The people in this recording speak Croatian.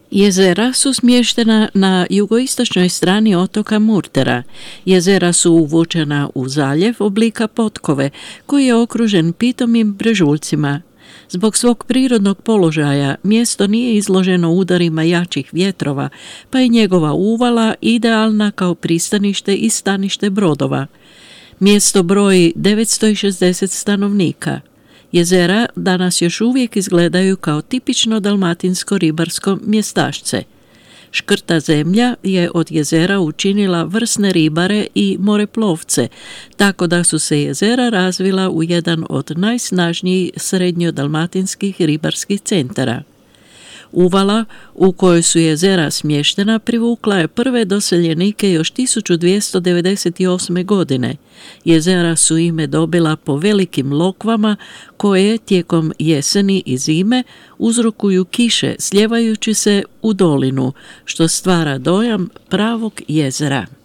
Jezera su smještena na jugoistočnoj strani otoka Murtera. Jezera su uvučena u zaljev oblika potkove koji je okružen pitomim brežuljcima. Zbog svog prirodnog položaja mjesto nije izloženo udarima jačih vjetrova, pa je njegova uvala idealna kao pristanište i stanište brodova. Mjesto broji 960 stanovnika. Jezera danas još uvijek izgledaju kao tipično dalmatinsko ribarsko mjestašce. Škrta zemlja je od jezera učinila vrsne ribare i moreplovce, tako da su se jezera razvila u jedan od najsnažnijih srednjodalmatinskih ribarskih centara. Uvala u kojoj su jezera smještena privukla je prve doseljenike još 1298. godine. Jezera su ime dobila po velikim lokvama koje tijekom jeseni i zime uzrokuju kiše slijevajući se u dolinu, što stvara dojam pravog jezera.